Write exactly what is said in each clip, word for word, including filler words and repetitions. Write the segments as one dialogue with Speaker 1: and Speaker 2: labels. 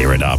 Speaker 1: Tear It Up.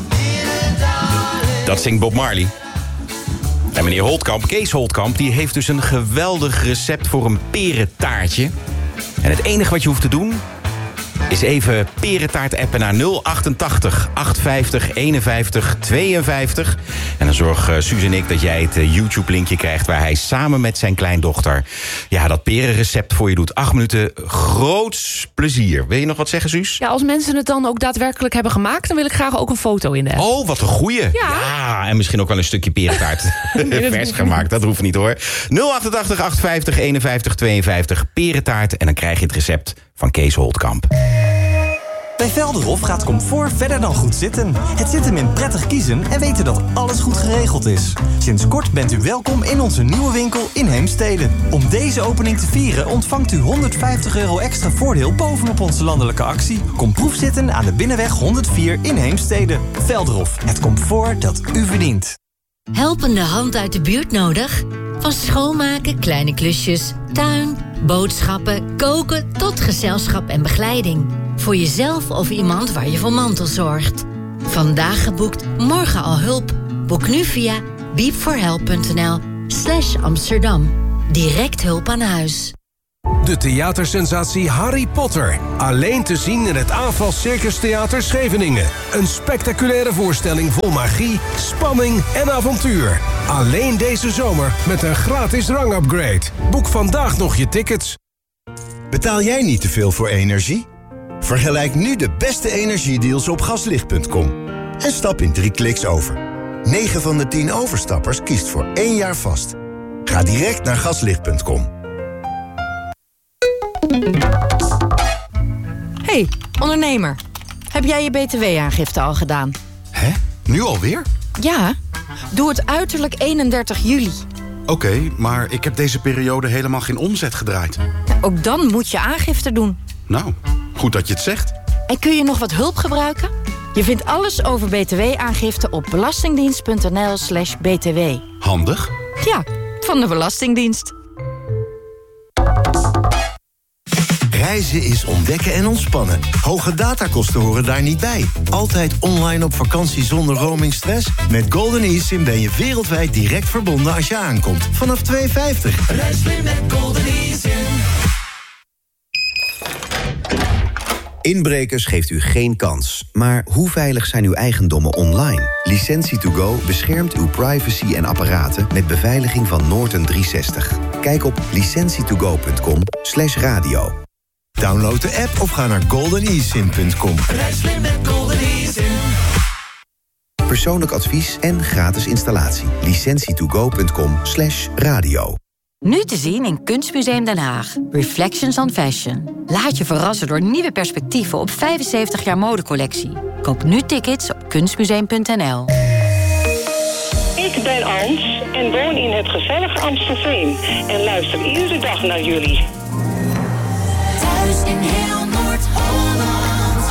Speaker 1: Dat zingt Bob Marley. En meneer Holtkamp, Kees Holtkamp, die heeft dus een geweldig recept voor een perentaartje. En het enige wat je hoeft te doen is even perentaart appen naar nul achtentachtig achthonderdvijftig eenenvijftig tweeënvijftig. En dan zorgen Suus en ik dat jij het YouTube-linkje krijgt waar hij samen met zijn kleindochter ja, dat perenrecept voor je doet. Acht minuten groots plezier. Wil je nog wat zeggen, Suus?
Speaker 2: Ja, als mensen het dan ook daadwerkelijk hebben gemaakt, dan wil ik graag ook een foto in de app.
Speaker 1: Oh, wat een goeie. Ja. ja en misschien ook wel een stukje perentaart vers gemaakt. Dat hoeft niet hoor. nul achtentachtig achthonderdvijftig eenenvijftig tweeënvijftig perentaart. En dan krijg je het recept van Kees Holtkamp.
Speaker 3: Bij Velderhof gaat comfort verder dan goed zitten. Het zit hem in prettig kiezen en weten dat alles goed geregeld is. Sinds kort bent u welkom in onze nieuwe winkel in Heemstede. Om deze opening te vieren ontvangt u honderdvijftig euro extra voordeel bovenop onze landelijke actie. Kom proefzitten aan de Binnenweg honderdvier in Heemstede. Velderhof, het comfort dat u verdient.
Speaker 4: Helpende hand uit de buurt nodig? Van schoonmaken, kleine klusjes, tuin, boodschappen, koken tot gezelschap en begeleiding. Voor jezelf of iemand waar je voor mantelzorgt. Vandaag geboekt, morgen al hulp. Boek nu via beepforhelp.nl slash Amsterdam. Direct hulp aan huis.
Speaker 5: De theatersensatie Harry Potter. Alleen te zien in het Aanval Circus Theater Scheveningen. Een spectaculaire voorstelling vol magie, spanning en avontuur. Alleen deze zomer met een gratis rangupgrade. Boek vandaag nog je tickets.
Speaker 6: Betaal jij niet te veel voor energie? Vergelijk nu de beste energiedeals op gaslicht punt com. En stap in drie kliks over. negen van de tien overstappers kiest voor één jaar vast. Ga direct naar gaslicht punt com.
Speaker 7: Hey, ondernemer. Heb jij je B T W-aangifte al gedaan?
Speaker 8: Hè? Nu alweer?
Speaker 7: Ja, doe het uiterlijk eenendertig juli.
Speaker 8: Oké, okay, maar ik heb deze periode helemaal geen omzet gedraaid.
Speaker 7: Ook dan moet je aangifte doen.
Speaker 8: Nou, goed dat je het zegt.
Speaker 7: En kun je nog wat hulp gebruiken? Je vindt alles over B T W-aangifte op belastingdienst.nl slash btw.
Speaker 8: Handig?
Speaker 7: Ja, van de Belastingdienst.
Speaker 6: Reizen is ontdekken en ontspannen. Hoge datakosten horen daar niet bij. Altijd online op vakantie zonder roamingstress? Met Golden eSIM ben je wereldwijd direct verbonden als je aankomt. Vanaf twee vijftig.
Speaker 9: Reis weer met Golden eSIM.
Speaker 10: Inbrekers geeft u geen kans. Maar hoe veilig zijn uw eigendommen online? Licentie to go beschermt uw privacy en apparaten met beveiliging van Norton driehonderdzestig. Kijk op licentie to go punt com slash radio.
Speaker 6: Download de app of ga naar golden e sim punt com.
Speaker 9: Reis slim met Golden eSIM.
Speaker 10: Persoonlijk advies en gratis installatie. licentie to go punt com slash radio.
Speaker 11: Nu te zien in Kunstmuseum Den Haag. Reflections on Fashion. Laat je verrassen door nieuwe perspectieven op vijfenzeventig jaar modecollectie. Koop nu tickets op kunstmuseum punt n l.
Speaker 12: Ik ben Ans en woon in het gezellige Amstelveen. En luister iedere dag naar jullie.
Speaker 9: Thuis in heel Noord-Holland.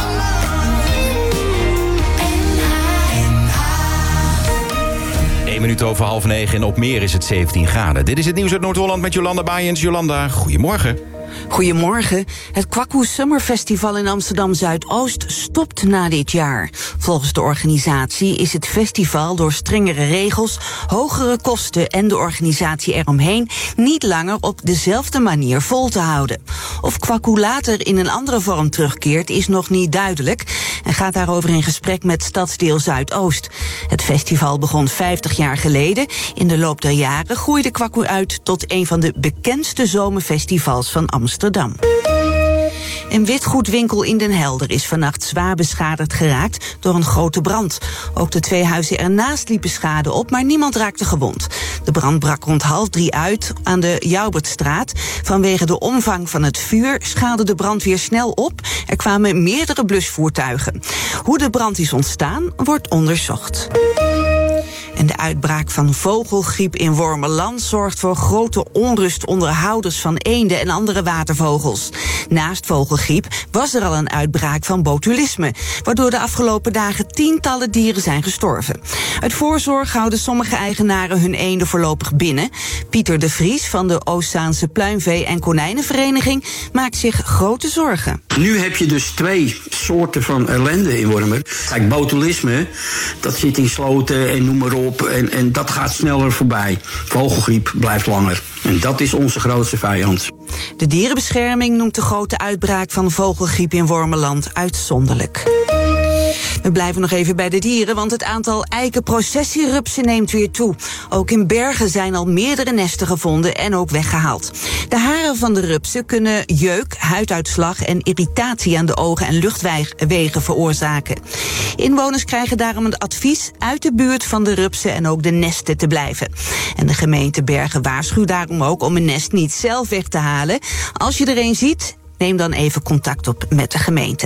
Speaker 1: één minuut over half negen en op meer is het zeventien graden. Dit is het nieuws uit Noord-Holland met Jolanda Baaiens. Jolanda, goedemorgen.
Speaker 13: Goedemorgen. Het Kwaku Summer Festival in Amsterdam-Zuidoost stopt na dit jaar. Volgens de organisatie is het festival door strengere regels, hogere kosten en de organisatie eromheen niet langer op dezelfde manier vol te houden. Of Kwaku later in een andere vorm terugkeert is nog niet duidelijk en gaat daarover in gesprek met Stadsdeel Zuidoost. Het festival begon vijftig jaar geleden. In de loop der jaren groeide Kwaku uit tot een van de bekendste zomerfestivals van Amsterdam. Een witgoedwinkel in Den Helder is vannacht zwaar beschadigd geraakt door een grote brand. Ook de twee huizen ernaast liepen schade op, maar niemand raakte gewond. De brand brak rond half drie uit aan de Joubertstraat. Vanwege de omvang van het vuur schaalde de brand weer snel op. Er kwamen meerdere blusvoertuigen. Hoe de brand is ontstaan, wordt onderzocht. En de uitbraak van vogelgriep in Wormerland zorgt voor grote onrust onder houders van eenden en andere watervogels. Naast vogelgriep was er al een uitbraak van botulisme, waardoor de afgelopen dagen tientallen dieren zijn gestorven. Uit voorzorg houden sommige eigenaren hun eenden voorlopig binnen. Pieter de Vries van de Oostzaanse Pluimvee- en Konijnenvereniging maakt zich grote zorgen.
Speaker 14: Nu heb je dus twee soorten van ellende in Wormer. Kijk, botulisme, dat zit in sloten en noem maar op. En, en dat gaat sneller voorbij. Vogelgriep blijft langer. En dat is onze grootste vijand.
Speaker 13: De dierenbescherming noemt de grote uitbraak van vogelgriep in Wormerland uitzonderlijk. We blijven nog even bij de dieren, want het aantal eikenprocessierupsen neemt weer toe. Ook in Bergen zijn al meerdere nesten gevonden en ook weggehaald. De haren van de rupsen kunnen jeuk, huiduitslag en irritatie aan de ogen en luchtwegen veroorzaken. Inwoners krijgen daarom een advies uit de buurt van de rupsen en ook de nesten te blijven. En de gemeente Bergen waarschuwt daarom ook om een nest niet zelf weg te halen. Als je er een ziet, neem dan even contact op met de gemeente.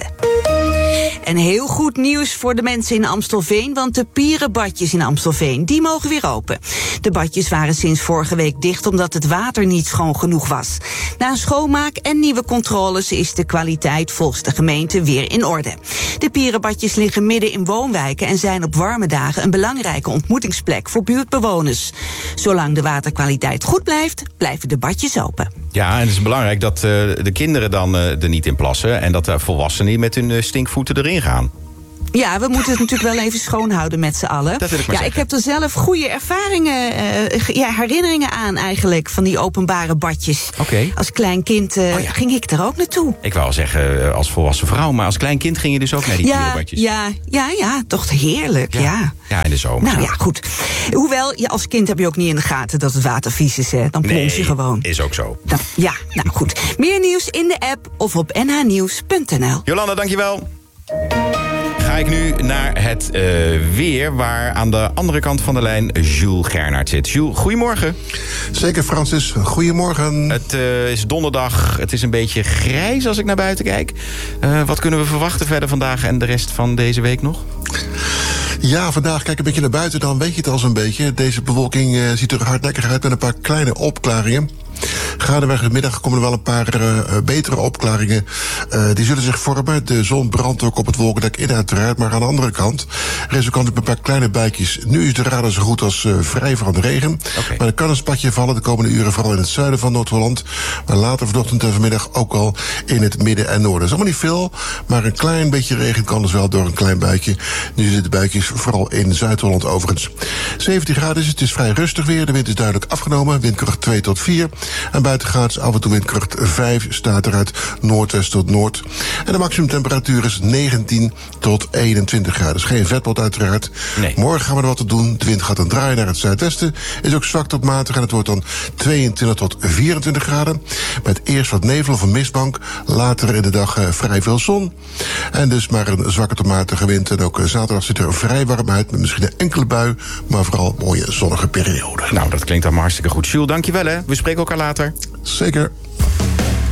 Speaker 13: En heel goed nieuws voor de mensen in Amstelveen, want de pierenbadjes in Amstelveen, die mogen weer open. De badjes waren sinds vorige week dicht omdat het water niet schoon genoeg was. Na een schoonmaak en nieuwe controles is de kwaliteit volgens de gemeente weer in orde. De pierenbadjes liggen midden in woonwijken en zijn op warme dagen een belangrijke ontmoetingsplek voor buurtbewoners. Zolang de waterkwaliteit goed blijft, blijven de badjes open.
Speaker 1: Ja, en het is belangrijk dat uh, de kinderen dan uh, er niet in plassen en dat de volwassenen met hun uh, stinkvoeten erin gaan.
Speaker 13: Ja, we moeten het natuurlijk wel even schoonhouden met z'n allen.
Speaker 1: Dat wil ik maar
Speaker 13: ja,
Speaker 1: zeggen.
Speaker 13: ik heb er zelf goede ervaringen, uh, ja, herinneringen aan eigenlijk, van die openbare badjes.
Speaker 1: Oké. Okay.
Speaker 13: Als klein kind uh, oh ja. ging ik er ook naartoe.
Speaker 1: Ik wou al zeggen uh, als volwassen vrouw, maar als klein kind ging je dus ook naar die
Speaker 13: ja,
Speaker 1: pierenbadjes.
Speaker 13: Ja, ja, ja, toch heerlijk, ja. Ja,
Speaker 1: ja in de zomer.
Speaker 13: Nou ja, goed. Hoewel, ja, als kind heb je ook niet in de gaten dat het water vies is, hè. Dan plons
Speaker 1: nee,
Speaker 13: je gewoon.
Speaker 1: Is ook zo.
Speaker 13: Nou, ja, nou goed. Meer nieuws in de app of op n h nieuws punt n l.
Speaker 1: Jolanda, dankjewel. Ga ik nu naar het uh, weer, waar aan de andere kant van de lijn Jules Gernaert zit. Jules, goedemorgen.
Speaker 15: Zeker, Francis. Goedemorgen.
Speaker 1: Het uh, is donderdag. Het is een beetje grijs als ik naar buiten kijk. Uh, wat kunnen we verwachten verder vandaag en de rest van deze week nog?
Speaker 15: Ja, vandaag kijk een beetje naar buiten, dan weet je het al zo'n beetje. Deze bewolking uh, ziet er hardnekkig uit met een paar kleine opklaringen. Gaandeweg de middag komen er wel een paar uh, betere opklaringen. Uh, die zullen zich vormen. De zon brandt ook op het wolkendek in uiteraard. Maar aan de andere kant er is ook altijd een paar kleine buitjes. Nu is de radar zo goed als uh, vrij van de regen. Okay. Maar er kan een spatje vallen de komende uren, vooral in het zuiden van Noord-Holland. Maar later vanochtend en vanmiddag ook al in het midden en noorden. Dat is allemaal niet veel, maar een klein beetje regen kan dus wel door een klein buitje. Nu zitten de buitjes vooral in Zuid-Holland overigens. zeventien graden is het, het is vrij rustig weer. De wind is duidelijk afgenomen, windkracht twee tot vier. En buitengaats af en toe windkracht vijf staat er uit noordwest tot noord. En de maximumtemperatuur is negentien tot eenentwintig graden. Dus geen vetpot uiteraard.
Speaker 1: Nee.
Speaker 15: Morgen gaan we er wat te doen. De wind gaat dan draaien naar het zuidwesten. Is ook zwak tot matig en het wordt dan tweeëntwintig tot vierentwintig graden. Met eerst wat nevel of een mistbank. Later in de dag uh, vrij veel zon. En dus maar een zwakke tot matige wind. En ook uh, zaterdag ziet er vrij warm uit. Met misschien een enkele bui. Maar vooral mooie zonnige periode.
Speaker 1: Nou, dat klinkt allemaal hartstikke goed. Jules, dankjewel hè. We spreken elkaar later.
Speaker 15: Zeker.